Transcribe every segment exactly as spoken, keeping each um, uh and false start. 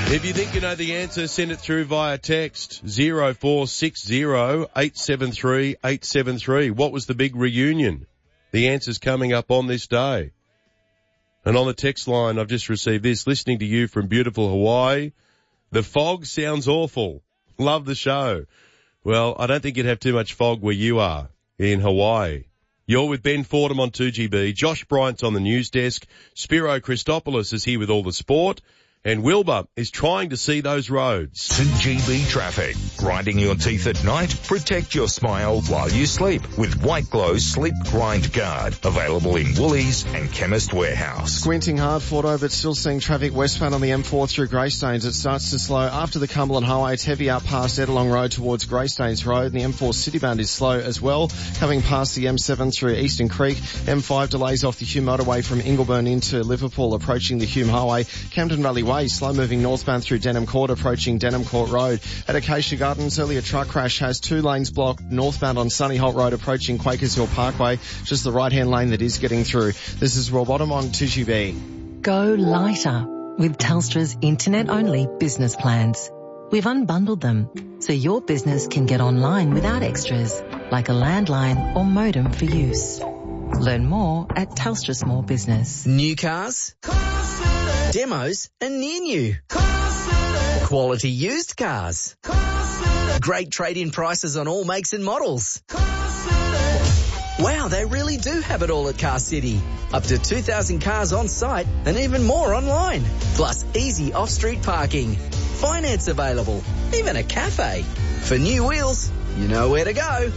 If you think you know the answer, send it through via text zero four six zero eight seven three eight seven three. What was the big reunion? The answer's coming up on this day. And on the text line, I've just received this. Listening to you from beautiful Hawaii. The fog sounds awful. Love the show. Well, I don't think you'd have too much fog where you are in Hawaii. You're with Ben Fordham on two G B. Josh Bryant's on the news desk. Spiro Christopoulos is here with all the sport. And Wilbur is trying to see those roads. two G B traffic. Grinding your teeth at night? Protect your smile while you sleep with White Glow Sleep Grind Guard. Available in Woolies and Chemist Warehouse. Squinting hard, Fordo, but still seeing traffic westbound on the M four through Greystanes. It starts to slow after the Cumberland Highway. It's heavy up past Edelong Road towards Greystanes Road. And the M four citybound is slow as well. Coming past the M seven through Eastern Creek. M five delays off the Hume motorway from Ingleburn into Liverpool, approaching the Hume Highway. Camden Valley Way slow moving northbound through Denham Court, approaching Denham Court Road. At Acacia Gardens, earlier truck crash has two lanes blocked northbound on Sunny Holt Road, approaching Quakers Hill Parkway. Just the right-hand lane that is getting through. This is Rob Bottom on two G B. Go lighter with Telstra's internet-only business plans. We've unbundled them so your business can get online without extras, like a landline or modem for use. Learn more at Telstra Small Business. New cars, demos and near new, quality used cars, great trade-in prices on all makes and models. Wow, they really do have it all at Car City. Up to two thousand cars on site and even more online. Plus easy off-street parking, finance available, even a cafe. For new wheels, you know where to go.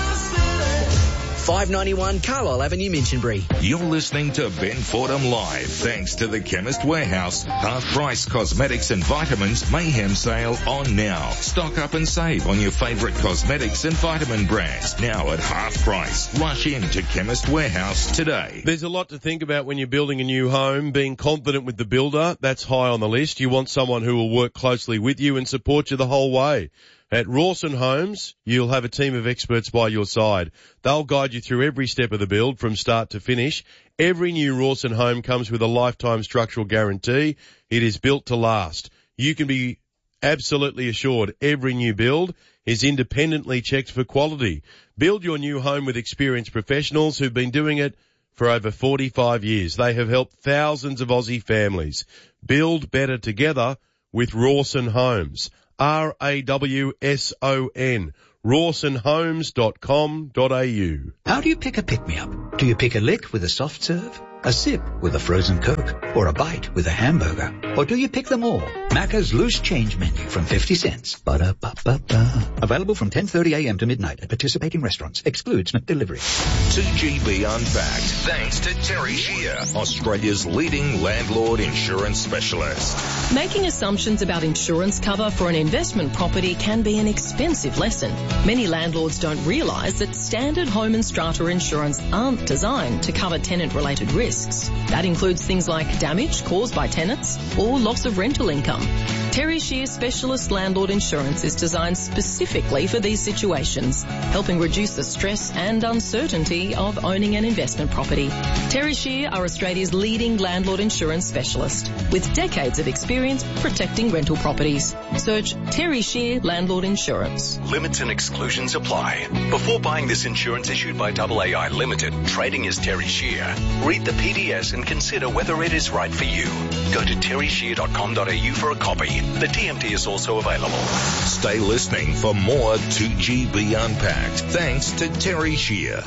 five ninety-one Carlisle Avenue, Minchinbury. You're listening to Ben Fordham Live, thanks to the Chemist Warehouse. Half-price cosmetics and vitamins mayhem sale on now. Stock up and save on your favourite cosmetics and vitamin brands. Now at half price. Rush in to Chemist Warehouse today. There's a lot to think about when you're building a new home. Being confident with the builder, that's high on the list. You want someone who will work closely with you and support you the whole way. At Rawson Homes, you'll have a team of experts by your side. They'll guide you through every step of the build from start to finish. Every new Rawson home comes with a lifetime structural guarantee. It is built to last. You can be absolutely assured every new build is independently checked for quality. Build your new home with experienced professionals who've been doing it for over forty-five years. They have helped thousands of Aussie families. Build better together with Rawson Homes. R A W S O N. rawson homes dot com dot a u. How do you pick a pick-me-up? Do you pick a lick with a soft serve, a sip with a frozen Coke, or a bite with a hamburger? Or do you pick them all? Macca's Loose Change Menu from fifty cents. Ba-da-ba-ba-ba. Available from ten thirty a m to midnight at participating restaurants. Excludes McDelivery. two G B Unpacked, thanks to Terry Shear, Australia's leading landlord insurance specialist. Making assumptions about insurance cover for an investment property can be an expensive lesson. Many landlords don't realise that standard home and strata insurance aren't designed to cover tenant-related risks. That includes things like damage caused by tenants or loss of rental income. Terry Shear Specialist Landlord Insurance is designed specifically for these situations, helping reduce the stress and uncertainty of owning an investment property. Terry Shear are Australia's leading landlord insurance specialist, with decades of experience protecting rental properties. Search Terry Shear Landlord Insurance. Limits and exclusions apply. Before buying this insurance issued by A A I Limited, trading as Terry Shear, read the P D S and consider whether it is right for you. Go to terry shear dot com dot a u for a copy. The T M T is also available. Stay listening for more two G B Unpacked, thanks to Terry Shear.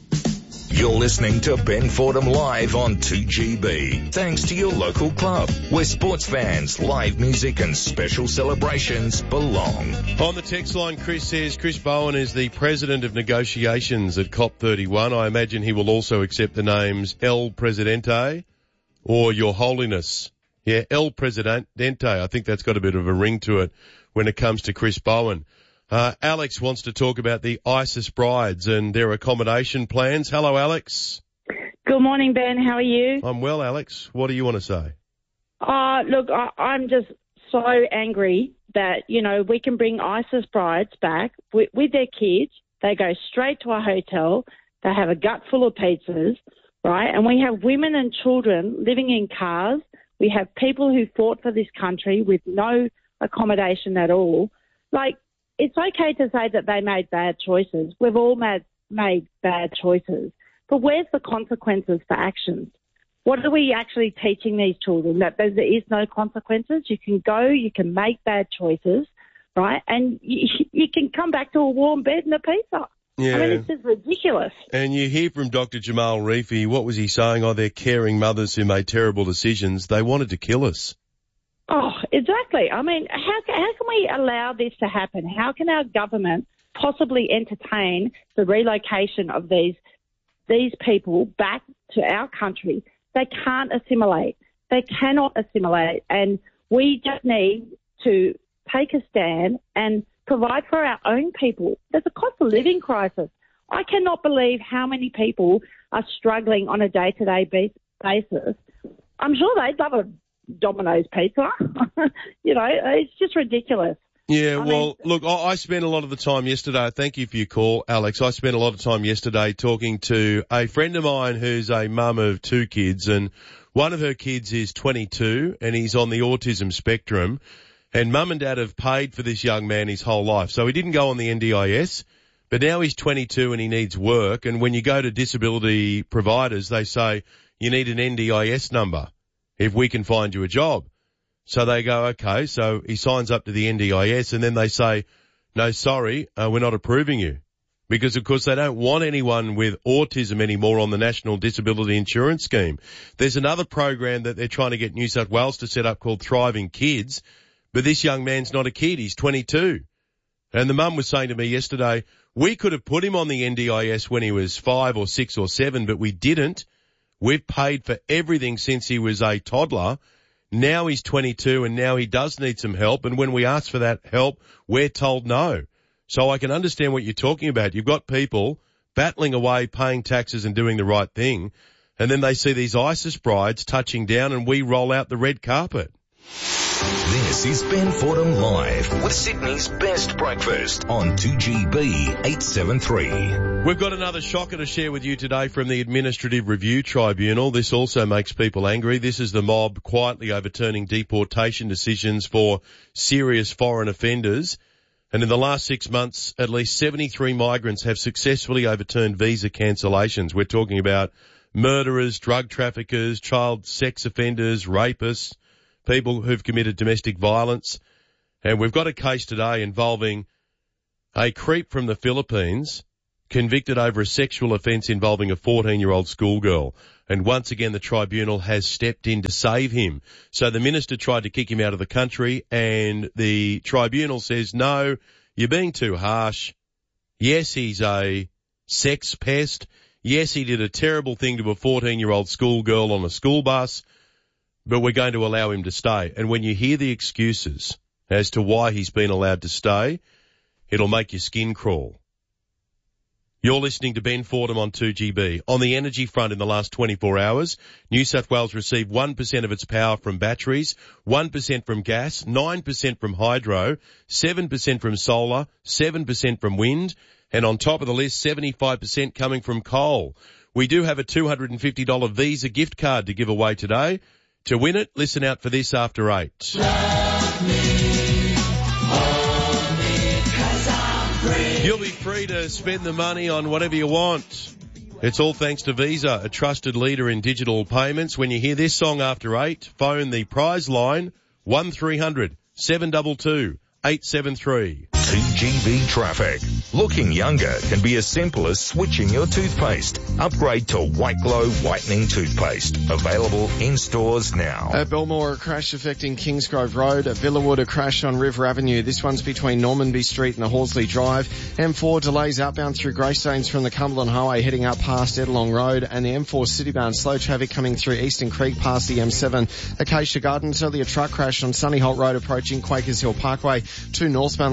You're listening to Ben Fordham Live on two G B, thanks to your local club, where sports fans, live music and special celebrations belong. On the text line, Chris says Chris Bowen is the president of negotiations at COP thirty-one. I imagine he will also accept the names El Presidente or Your Holiness. Yeah, El Presidente. I think that's got a bit of a ring to it when it comes to Chris Bowen. Uh, Alex wants to talk about the ISIS brides and their accommodation plans. Hello, Alex. Good morning, Ben. How are you? I'm well, Alex. What do you want to say? Uh, look, I, I'm just so angry that, you know, we can bring ISIS brides back with, with their kids. They go straight to a hotel. They have a gut full of pizzas, right? And we have women and children living in cars We have people who fought for this country with no accommodation at all. Like, it's okay to say that they made bad choices. We've all made, made bad choices. But where's the consequences for actions? What are we actually teaching these children? That there is no consequences? You can go, you can make bad choices, right? And you, you can come back to a warm bed and a pizza. Yeah. I mean, it's just ridiculous. And you hear from Doctor Jamal Rifi, what was he saying? Oh, they're caring mothers who made terrible decisions. They wanted to kill us. Oh, exactly. I mean, how, how can we allow this to happen? How can our government possibly entertain the relocation of these these people back to our country? They can't assimilate. They cannot assimilate. And we just need to take a stand and provide for our own people. There's a cost of living crisis. I cannot believe how many people are struggling on a day-to-day basis. I'm sure they'd love a Domino's pizza. You know, it's just ridiculous. Yeah, I well, mean, look, I, I spent a lot of the time yesterday, thank you for your call, Alex. I spent a lot of time yesterday talking to a friend of mine who's a mum of two kids, and one of her kids is twenty-two and he's on the autism spectrum, and mum and dad have paid for this young man his whole life. So he didn't go on the N D I S, but now he's twenty-two and he needs work, and when you go to disability providers, they say you need an N D I S number if we can find you a job. So they go, okay, so he signs up to the N D I S, and then they say, no, sorry, uh, we're not approving you. Because, of course, they don't want anyone with autism anymore on the National Disability Insurance Scheme. There's another program that they're trying to get New South Wales to set up called Thriving Kids, but this young man's not a kid, he's twenty-two. And the mum was saying to me yesterday, we could have put him on the N D I S when he was five or six or seven, but we didn't. We've paid for everything since he was a toddler. Now he's twenty-two and now he does need some help. And when we ask for that help, we're told no. So I can understand what you're talking about. You've got people battling away, paying taxes and doing the right thing. And then they see these ISIS brides touching down and we roll out the red carpet. This is Ben Fordham Live with Sydney's best breakfast on two G B eight seventy-three. We've got another shocker to share with you today from the Administrative Review Tribunal. This also makes people angry. This is the mob quietly overturning deportation decisions for serious foreign offenders. And in the last six months, at least seventy-three migrants have successfully overturned visa cancellations. We're talking about murderers, drug traffickers, child sex offenders, rapists, people who've committed domestic violence. And we've got a case today involving a creep from the Philippines convicted over a sexual offence involving a fourteen-year-old schoolgirl. And once again, the tribunal has stepped in to save him. So the minister tried to kick him out of the country, and the tribunal says, no, you're being too harsh. Yes, he's a sex pest. Yes, he did a terrible thing to a fourteen-year-old schoolgirl on a school bus, but we're going to allow him to stay. And when you hear the excuses as to why he's been allowed to stay, it'll make your skin crawl. You're listening to Ben Fordham on two G B. On the energy front in the last twenty-four hours, New South Wales received one percent of its power from batteries, one percent from gas, nine percent from hydro, seven percent from solar, seven percent from wind, and on top of the list, seventy-five percent coming from coal. We do have a two hundred fifty dollars Visa gift card to give away today. To win it, listen out for this after eight. Love me, hold me, 'cause I'm free. You'll be free to spend the money on whatever you want. It's all thanks to Visa, a trusted leader in digital payments. When you hear this song after eight, phone the prize line one three hundred seven two two eight seven three. two G B traffic. Looking younger can be as simple as switching your toothpaste. Upgrade to White Glow Whitening Toothpaste. Available in stores now. At Belmore, a crash affecting Kingsgrove Road. At Villawood, a crash on River Avenue. This one's between Normanby Street and the Horsley Drive. M four delays outbound through Greystanes from the Cumberland Highway heading up past Edelong Road. And the M four citybound slow traffic coming through Eastern Creek past the M seven. Acacia Gardens, earlier truck crash on Sunnyholt Road approaching Quakers Hill Parkway. Two northbound lanes are closed.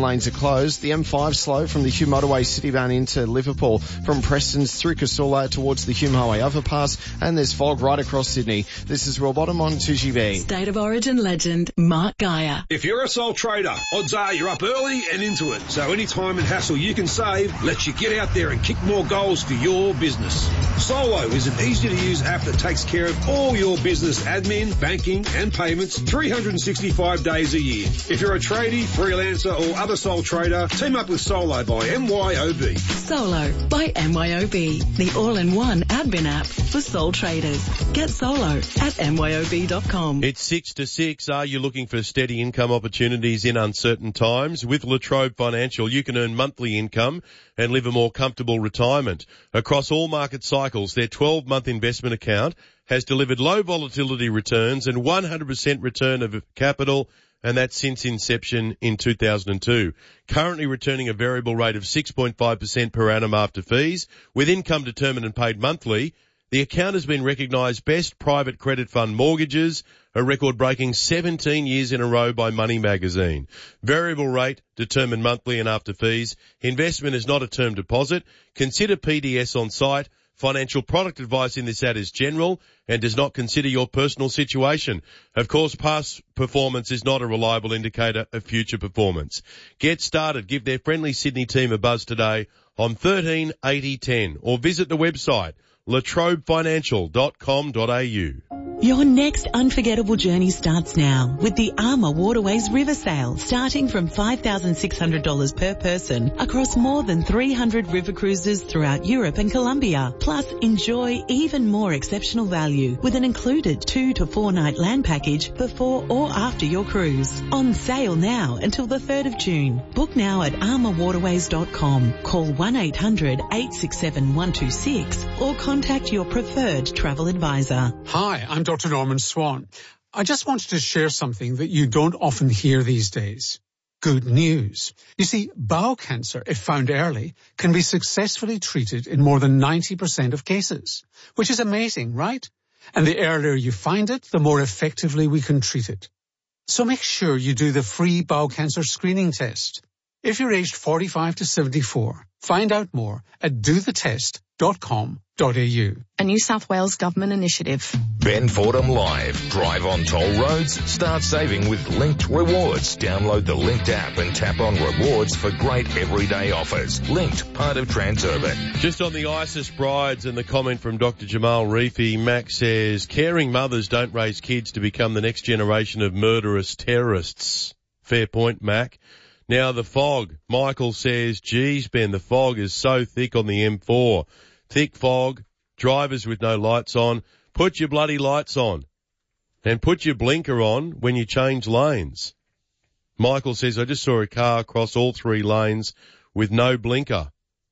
closed. The M five slow from the Hume Motorway Citybound into Liverpool, from Preston's through Casula towards the Hume Highway overpass, and there's fog right across Sydney. This is Royal Bottom on two G B. State of Origin legend Mark Geyer. If you're a sole trader, odds are you're up early and into it. So any time and hassle you can save lets you get out there and kick more goals for your business. Solo is an easy-to-use app that takes care of all your business admin, banking and payments three hundred sixty-five days a year. If you're a tradie, freelancer or other sole trader, team up with Solo by M Y O B. Solo by M Y O B, the all-in-one admin app for sole traders. Get Solo at M Y O B dot com. It's six to six. Are you looking for steady income opportunities in uncertain times? With Latrobe Financial, you can earn monthly income and live a more comfortable retirement. Across all market cycles, their twelve-month investment account has delivered low volatility returns and one hundred percent return of capital, and that's since inception in two thousand two. Currently returning a variable rate of six point five percent per annum after fees, with income determined and paid monthly. The account has been recognised best private credit fund mortgages, a record-breaking seventeen years in a row by Money Magazine. Variable rate, determined monthly and after fees. Investment is not a term deposit. Consider P D S on site. Financial product advice in this ad is general and does not consider your personal situation. Of course, past performance is not a reliable indicator of future performance. Get started. Give their friendly Sydney team a buzz today on thirteen eighty ten or visit the website latrobe financial dot com dot a u. Your next unforgettable journey starts now with the Armour Waterways River Sail, starting from five thousand six hundred dollars per person across more than three hundred river cruises throughout Europe and Colombia. Plus, enjoy even more exceptional value with an included two to four night land package before or after your cruise. On sale now until the third of June. Book now at armour waterways dot com. Call one eight hundred eight six seven one two six or contact your preferred travel advisor. Hi, I'm Doctor Norman Swan. I just wanted to share something that you don't often hear these days. Good news. You see, bowel cancer, if found early, can be successfully treated in more than ninety percent of cases, which is amazing, right? And the earlier you find it, the more effectively we can treat it. So make sure you do the free bowel cancer screening test. If you're aged forty-five to seventy-four, find out more at do the test dot com dot a u. A New South Wales government initiative. Ben Fordham Live. Drive on toll roads. Start saving with Linked Rewards. Download the Linked app and tap on rewards for great everyday offers. Linked, part of Transurban. Just on the ISIS brides and the comment from Doctor Jamal Reefi, Mac says, caring mothers don't raise kids to become the next generation of murderous terrorists. Fair point, Mac. Now the fog. Michael says, geez, Ben, the fog is so thick on the M four. Thick fog, drivers with no lights on. Put your bloody lights on. And put your blinker on when you change lanes. Michael says, I just saw a car cross all three lanes with no blinker.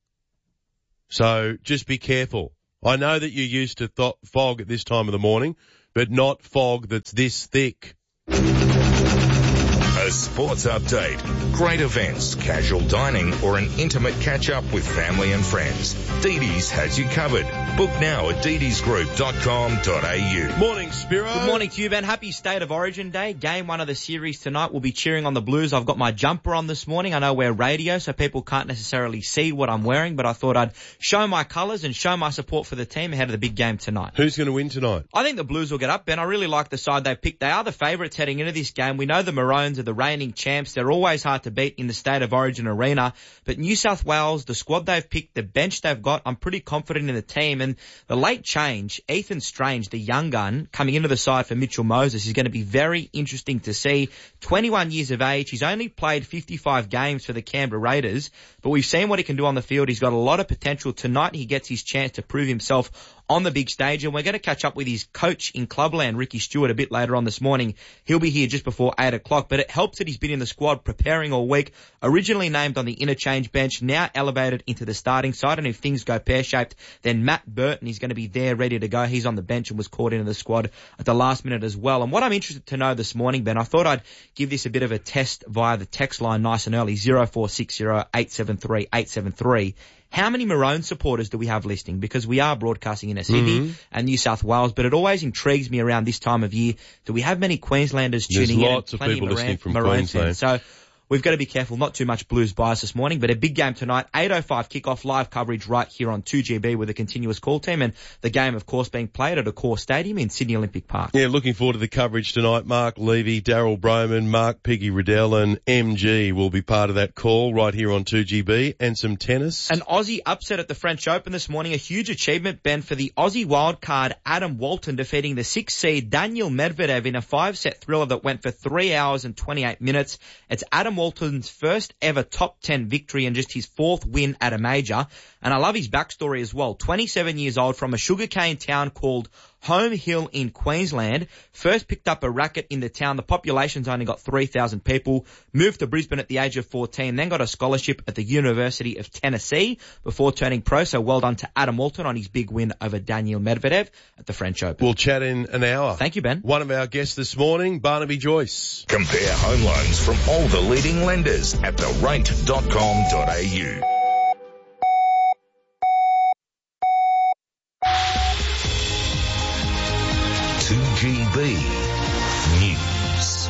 So just be careful. I know that you're used to th- fog at this time of the morning, but not fog that's this thick. A sports update, great events, casual dining, or an intimate catch-up with family and friends. Dee Dee's has you covered. Book now at dee dees group dot com dot a u. Morning, Spiro. Good morning to you, Ben. Happy State of Origin Day. Game one of the series tonight. We'll be cheering on the Blues. I've got my jumper on this morning. I know we're radio, so people can't necessarily see what I'm wearing, but I thought I'd show my colours and show my support for the team ahead of the big game tonight. Who's going to win tonight? I think the Blues will get up, Ben. I really like the side they've picked. They are the favourites heading into this game. We know the Maroons are the reigning champs. They're always hard to beat in the State of Origin arena. But New South Wales, the squad they've picked, the bench they've got, I'm pretty confident in the team. And the late change, Ethan Strange, the young gun, coming into the side for Mitchell Moses is going to be very interesting to see. twenty-one years of age. He's only played fifty-five games for the Canberra Raiders, but we've seen what he can do on the field. He's got a lot of potential. Tonight he gets his chance to prove himself on the big stage, and we're going to catch up with his coach in Clubland, Ricky Stewart, a bit later on this morning. He'll be here just before eight o'clock, but it helps that he's been in the squad preparing all week. Originally named on the interchange bench, now elevated into the starting side, and if things go pear-shaped, then Matt Burton is going to be there ready to go. He's on the bench and was called into the squad at the last minute as well. And what I'm interested to know this morning, Ben, I thought I'd give this a bit of a test via the text line nice and early, zero four six zero eight seven three eight seven three. How many Maroon supporters do we have listening? Because we are broadcasting in Sydney mm-hmm. and New South Wales, but it always intrigues me around this time of year. Do we have many Queenslanders tuning There's in? Lots of people Maroon, listening from Maroon Queensland. Fans. So we've got to be careful, not too much Blues bias this morning, but a big game tonight, eight oh five kickoff, live coverage right here on two G B with a continuous call team, and the game, of course, being played at Accor Stadium in Sydney Olympic Park. Yeah, looking forward to the coverage tonight. Mark Levy, Daryl Broman, Mark Piggy Riddell and M G will be part of that call right here on two G B, and some tennis. An Aussie upset at the French Open this morning, a huge achievement, Ben, for the Aussie wildcard Adam Walton, defeating the sixth seed Daniil Medvedev in a five-set thriller that went for three hours and twenty-eight minutes. It's Adam Walton's first ever top ten victory and just his fourth win at a major. And I love his backstory as well. twenty-seven years old, from a sugarcane town called Home Hill in Queensland. First picked up a racket in the town. The population's only got three thousand people. Moved to Brisbane at the age of fourteen. Then got a scholarship at the University of Tennessee before turning pro. So well done to Adam Walton on his big win over Daniil Medvedev at the French Open. We'll chat in an hour. Thank you, Ben. One of our guests this morning, Barnaby Joyce. Compare home loans from all the leading lenders at the rate dot com dot a u. two G B News.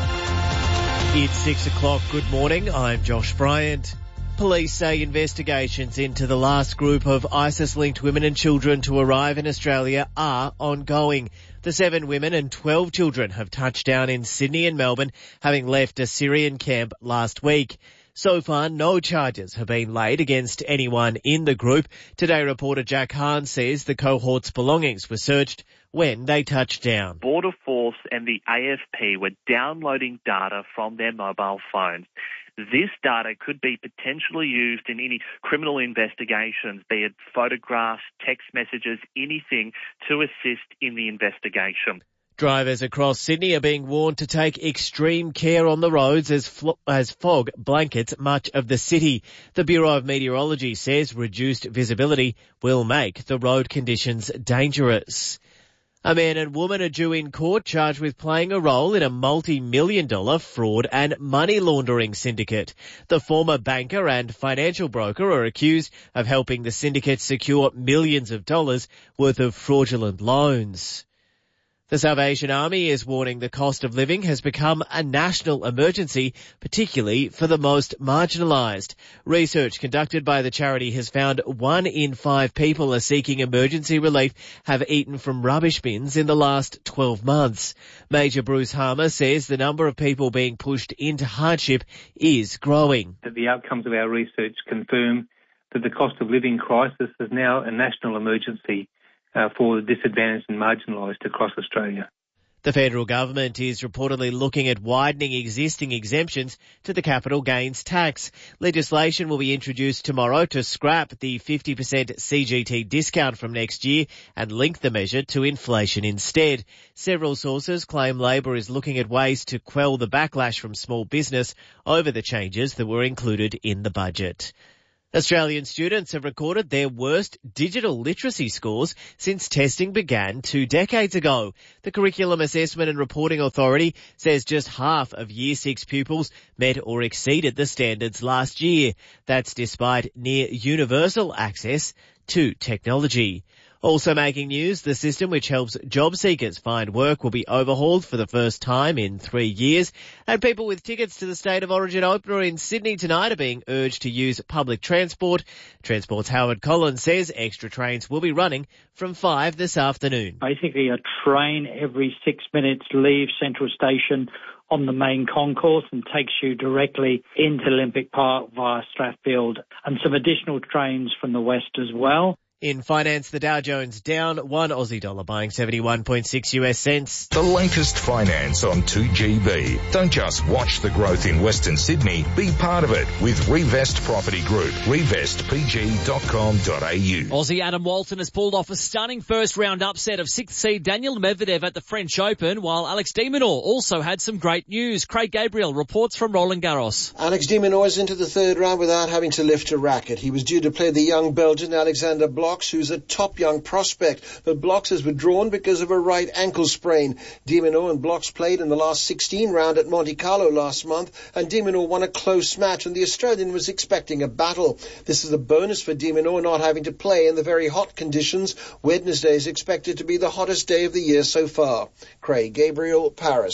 It's six o'clock. Good morning. I'm Josh Bryant. Police say investigations into the last group of ISIS-linked women and children to arrive in Australia are ongoing. The seven women and twelve children have touched down in Sydney and Melbourne, having left a Syrian camp last week. So far, no charges have been laid against anyone in the group. Today, reporter Jack Hahn says the cohort's belongings were searched when they touched down. Border Force and the A F P were downloading data from their mobile phones. This data could be potentially used in any criminal investigations, be it photographs, text messages, anything to assist in the investigation. Drivers across Sydney are being warned to take extreme care on the roads as, flo- as fog blankets much of the city. The Bureau of Meteorology says reduced visibility will make the road conditions dangerous. A man and woman are due in court charged with playing a role in a multi-million dollar fraud and money laundering syndicate. The former banker and financial broker are accused of helping the syndicate secure millions of dollars worth of fraudulent loans. The Salvation Army is warning the cost of living has become a national emergency, particularly for the most marginalised. Research conducted by the charity has found one in five people are seeking emergency relief have eaten from rubbish bins in the last twelve months. Major Bruce Harmer says the number of people being pushed into hardship is growing. The outcomes of our research confirm that the cost of living crisis is now a national emergency Uh, for the disadvantaged and marginalised across Australia. The federal government is reportedly looking at widening existing exemptions to the capital gains tax. Legislation will be introduced tomorrow to scrap the fifty percent C G T discount from next year and link the measure to inflation instead. Several sources claim Labor is looking at ways to quell the backlash from small business over the changes that were included in the budget. Australian students have recorded their worst digital literacy scores since testing began two decades ago. The Curriculum Assessment and Reporting Authority says just half of Year six pupils met or exceeded the standards last year. That's despite near universal access to technology. Also making news, the system which helps job seekers find work will be overhauled for the first time in three years. And people with tickets to the State of Origin opener in Sydney tonight are being urged to use public transport. Transport's Howard Collins says extra trains will be running from five this afternoon. Basically, a train every six minutes leaves Central Station on the main concourse and takes you directly into Olympic Park via Strathfield, and some additional trains from the west as well. In finance, the Dow Jones down one Aussie dollar, buying seventy-one point six U S cents. The latest finance on two G B. Don't just watch the growth in Western Sydney. Be part of it with Revest Property Group. revest p g dot com dot a u. Aussie Adam Walton has pulled off a stunning first-round upset of sixth seed Daniil Medvedev at the French Open, while Alex de Minaur also had some great news. Craig Gabriel reports from Roland Garros. Alex de Minaur is into the third round without having to lift a racket. He was due to play the young Belgian Alexander Blok, who's a top young prospect, but Blocks has withdrawn because of a right ankle sprain. De Minaur and Blocks played in the last sixteen round at Monte Carlo last month, and De Minaur won a close match, and the Australian was expecting a battle. This is a bonus for De Minaur not having to play in the very hot conditions. Wednesday is expected to be the hottest day of the year so far. Craig Gabriel, Paris.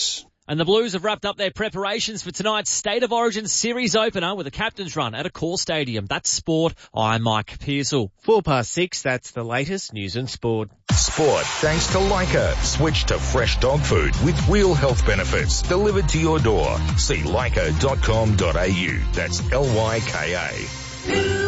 And the Blues have wrapped up their preparations for tonight's State of Origin series opener with a captain's run at Accor Stadium. That's sport. I'm Mike Pearsall. Four past six, that's the latest news and sport. Sport thanks to Leica. Switch to fresh dog food with real health benefits delivered to your door. See leica dot com dot a u. That's L Y K A.